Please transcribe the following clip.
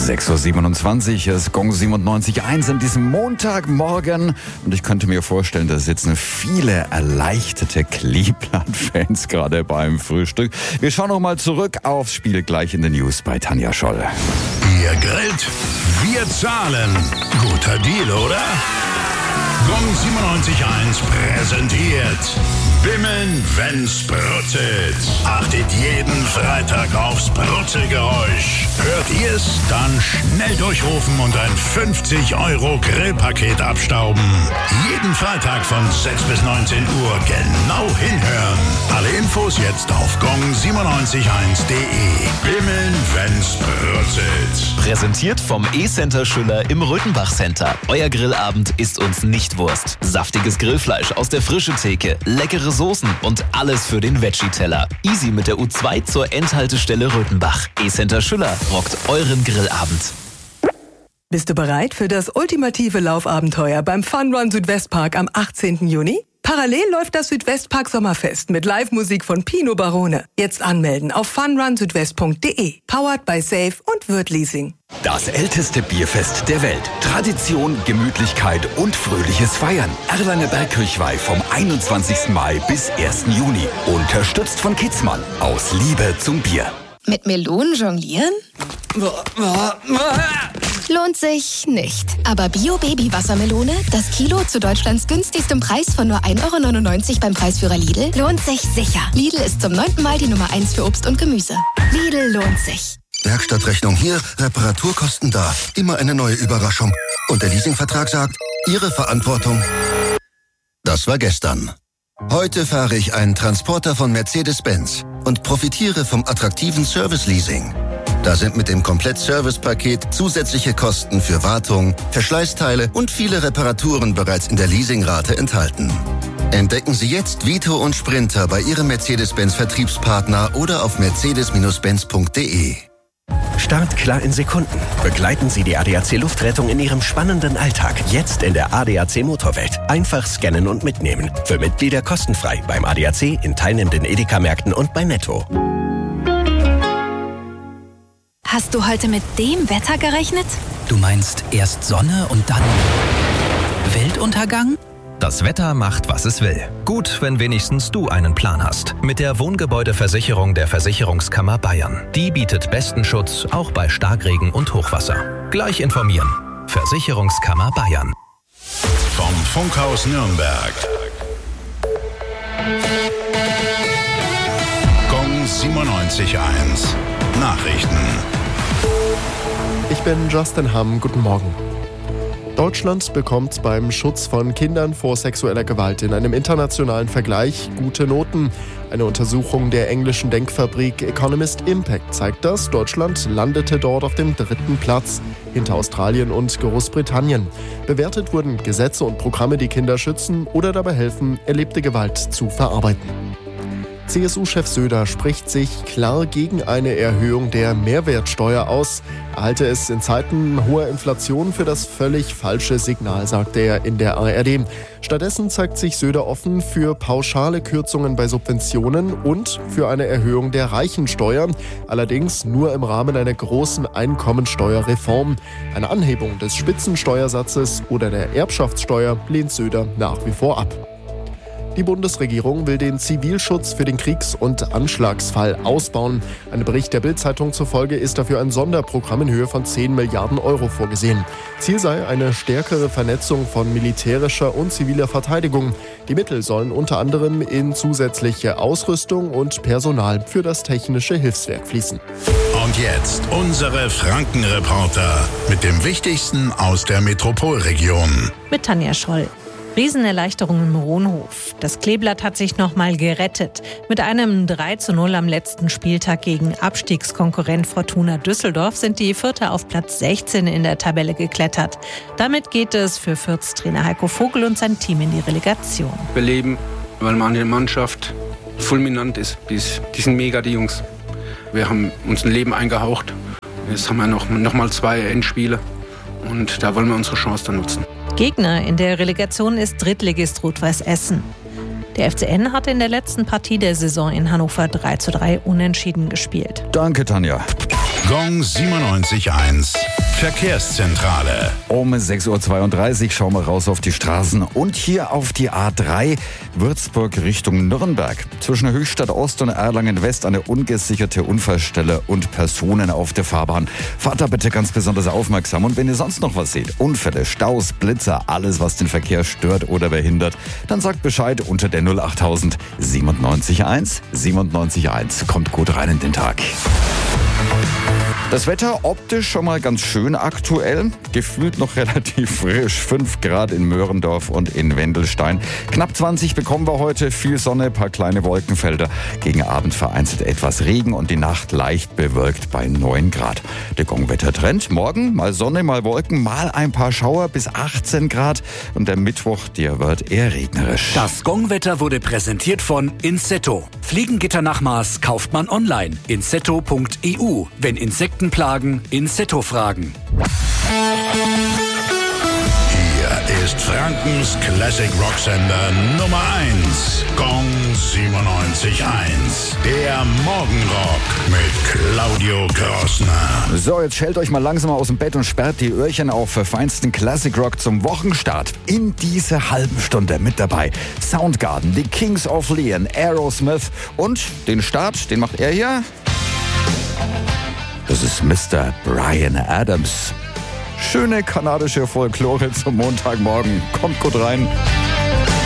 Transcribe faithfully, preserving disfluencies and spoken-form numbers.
sechs Uhr siebenundzwanzig, es ist Gong siebenundneunzig Komma eins an diesem Montagmorgen. Und ich könnte mir vorstellen, da sitzen viele erleichterte Cleveland-Fans gerade beim Frühstück. Wir schauen noch mal zurück aufs Spiel gleich in den News bei Tanja Scholl. Ihr grillt, wir zahlen. Guter Deal, oder? Gong siebenundneunzig Komma eins präsentiert Bimmeln, wenn's brutzelt. Achtet jeden Freitag aufs Brutzelgeräusch. Hört ihr's? Dann schnell durchrufen und ein fünfzig Euro Grillpaket abstauben. Jeden Freitag von sechs bis neunzehn Uhr genau hinhören. Alle Infos jetzt auf gong siebenundneunzig Komma eins punkt de. Bimmeln, wenn's brutzelt. Präsentiert vom E-Center Schüller im Röthenbach Center. Euer Grillabend ist uns nicht Wurst. Saftiges Grillfleisch aus der frischen Theke, leckere Soßen und alles für den Veggie-Teller. Easy mit der U zwei zur Endhaltestelle Röthenbach. E-Center Schüller rockt euren Grillabend. Bist du bereit für das ultimative Laufabenteuer beim Fun Run Südwestpark am achtzehnten Juni? Parallel läuft das Südwestpark Sommerfest mit Live-Musik von Pino Barone. Jetzt anmelden auf fun run südwest punkt de. Powered by Safe und Würth Leasing. Das älteste Bierfest der Welt. Tradition, Gemütlichkeit und fröhliches Feiern. Erlanger Bergkirchweih vom einundzwanzigsten Mai bis ersten Juni. Unterstützt von Kitzmann. Aus Liebe zum Bier. Mit Melonen jonglieren? Lohnt sich nicht. Aber Bio-Baby-Wassermelone, das Kilo zu Deutschlands günstigstem Preis von nur ein Euro neunundneunzig beim Preisführer Lidl, lohnt sich sicher. Lidl ist zum neunten Mal die Nummer eins für Obst und Gemüse. Lidl lohnt sich. Werkstattrechnung hier, Reparaturkosten da. Immer eine neue Überraschung. Und der Leasingvertrag sagt, Ihre Verantwortung. Das war gestern. Heute fahre ich einen Transporter von Mercedes-Benz und profitiere vom attraktiven Service-Leasing. Da sind mit dem Komplett-Service-Paket zusätzliche Kosten für Wartung, Verschleißteile und viele Reparaturen bereits in der Leasingrate enthalten. Entdecken Sie jetzt Vito und Sprinter bei Ihrem Mercedes-Benz-Vertriebspartner oder auf mercedes benz punkt de. Start klar in Sekunden. Begleiten Sie die A D A C Luftrettung in Ihrem spannenden Alltag. Jetzt in der A D A C Motorwelt. Einfach scannen und mitnehmen. Für Mitglieder kostenfrei beim A D A C, in teilnehmenden Edeka-Märkten und bei Netto. Hast du heute mit dem Wetter gerechnet? Du meinst erst Sonne und dann Weltuntergang? Das Wetter macht, was es will. Gut, wenn wenigstens du einen Plan hast. Mit der Wohngebäudeversicherung der Versicherungskammer Bayern. Die bietet besten Schutz, auch bei Starkregen und Hochwasser. Gleich informieren. Versicherungskammer Bayern. Vom Funkhaus Nürnberg. Gong siebenundneunzig Komma eins. Nachrichten. Ich bin Justin Hamm. Guten Morgen. Deutschland bekommt beim Schutz von Kindern vor sexueller Gewalt in einem internationalen Vergleich gute Noten. Eine Untersuchung der englischen Denkfabrik Economist Impact zeigt das. Deutschland landete dort auf dem dritten Platz, hinter Australien und Großbritannien. Bewertet wurden Gesetze und Programme, die Kinder schützen oder dabei helfen, erlebte Gewalt zu verarbeiten. C S U-Chef Söder spricht sich klar gegen eine Erhöhung der Mehrwertsteuer aus. Er halte es in Zeiten hoher Inflation für das völlig falsche Signal, sagte er in der A R D. Stattdessen zeigt sich Söder offen für pauschale Kürzungen bei Subventionen und für eine Erhöhung der Reichensteuer. Allerdings nur im Rahmen einer großen Einkommensteuerreform. Eine Anhebung des Spitzensteuersatzes oder der Erbschaftssteuer lehnt Söder nach wie vor ab. Die Bundesregierung will den Zivilschutz für den Kriegs- und Anschlagsfall ausbauen. Einem Bericht der Bild-Zeitung zufolge ist dafür ein Sonderprogramm in Höhe von zehn Milliarden Euro vorgesehen. Ziel sei eine stärkere Vernetzung von militärischer und ziviler Verteidigung. Die Mittel sollen unter anderem in zusätzliche Ausrüstung und Personal für das technische Hilfswerk fließen. Und jetzt unsere Frankenreporter mit dem Wichtigsten aus der Metropolregion. Mit Tanja Scholl. Riesenerleichterung im Ronhof. Das Kleeblatt hat sich nochmal gerettet. Mit einem drei zu null am letzten Spieltag gegen Abstiegskonkurrent Fortuna Düsseldorf sind die Vierter auf Platz sechzehn in der Tabelle geklettert. Damit geht es für Fürths Trainer Heiko Vogel und sein Team in die Relegation. Wir leben, weil man die Mannschaft fulminant ist. Die, ist, die sind mega, die Jungs. Wir haben uns ein Leben eingehaucht. Jetzt haben wir noch, noch mal zwei Endspiele. Und da wollen wir unsere Chance dann nutzen. Gegner in der Relegation ist Drittligist Rot-Weiß Essen. Der F C N hat in der letzten Partie der Saison in Hannover drei zu drei unentschieden gespielt. Danke, Tanja. Gong siebenundneunzig Komma eins. Verkehrszentrale. Um sechs Uhr zweiunddreißig schauen wir raus auf die Straßen und hier auf die A drei Würzburg Richtung Nürnberg. Zwischen Höchstadt Ost und Erlangen West eine ungesicherte Unfallstelle und Personen auf der Fahrbahn. Fahrt da bitte ganz besonders aufmerksam und wenn ihr sonst noch was seht, Unfälle, Staus, Blitzer, alles was den Verkehr stört oder behindert, dann sagt Bescheid unter der null achttausend siebenundneunzig Komma eins. siebenundneunzig Komma eins. Kommt gut rein in den Tag. Das Wetter optisch schon mal ganz schön aktuell, gefühlt noch relativ frisch, fünf Grad in Möhrendorf und in Wendelstein. Knapp zwanzig bekommen wir heute, viel Sonne, paar kleine Wolkenfelder, gegen Abend vereinzelt etwas Regen und die Nacht leicht bewölkt bei neun Grad. Der Gong-Wettertrend, morgen mal Sonne, mal Wolken, mal ein paar Schauer bis achtzehn Grad und der Mittwoch, der wird eher regnerisch. Das Gong-Wetter wurde präsentiert von Insetto. Fliegengitternachmaß kauft man online. insetto punkt e u. Wenn Insekten plagen, Insetto fragen. Hier ist Frankens Classic Rocksender Nummer eins. Gong siebenundneunzig Komma eins. Der Morgenrock mit Claudio Grossner. So, jetzt stellt euch mal langsam aus dem Bett und sperrt die Öhrchen auf für feinsten Classic Rock zum Wochenstart. In dieser halben Stunde mit dabei Soundgarden, die Kings of Leon, Aerosmith und den Start, den macht er hier. Das ist Mister Bryan Adams. Schöne kanadische Folklore zum Montagmorgen. Kommt gut rein.